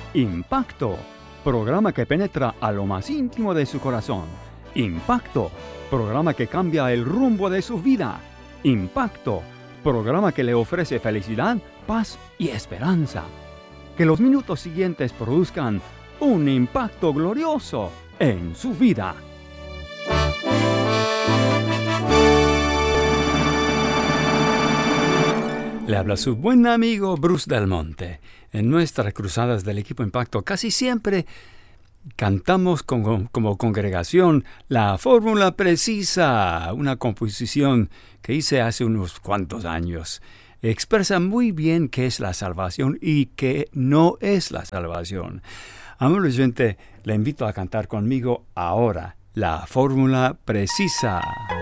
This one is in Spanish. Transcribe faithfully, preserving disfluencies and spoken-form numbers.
Impacto, programa que penetra a lo más íntimo de su corazón. Impacto, programa que cambia el rumbo de su vida. Impacto, programa que le ofrece felicidad, paz y esperanza. Que los minutos siguientes produzcan un impacto glorioso en su vida. Le habla su buen amigo Bruce Del Monte. En nuestras cruzadas del equipo Impacto casi siempre cantamos con, como congregación la fórmula precisa, una composición que hice hace unos cuantos años. Expresa muy bien qué es la salvación y qué no es la salvación. Amable oyente, le invito a cantar conmigo ahora la fórmula precisa.